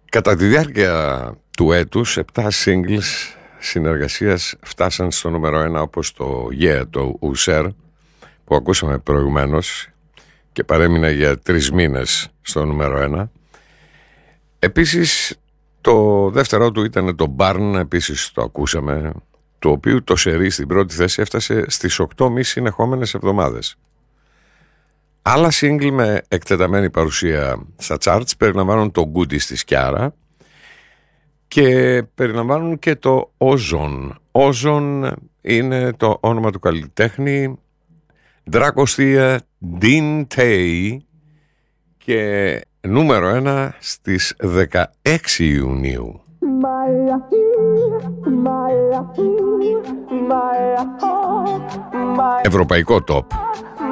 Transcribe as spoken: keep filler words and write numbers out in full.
Κατά τη διάρκεια του έτους, επτά singles συνεργασίας φτάσαν στο νούμερο ένα, όπως το Yeah, το Ουσέρ, που ακούσαμε προηγουμένως και παρέμεινε για τρεις μήνες στο νούμερο ένα. Επίσης, το δεύτερο του ήταν το Barn, επίσης το ακούσαμε, το οποίο το σερί στην πρώτη θέση έφτασε στις οκτώ μη συνεχόμενες εβδομάδες. Άλλα single με εκτεταμένη παρουσία στα charts περιλαμβάνουν το Goodies της Κιάρα και περιλαμβάνουν και το Ozone. Ozone είναι το όνομα του καλλιτέχνη, Dragostea Din Tay, και νούμερο ένα στις δεκαέξι Ιουνίου. Ευρωπαϊκό top.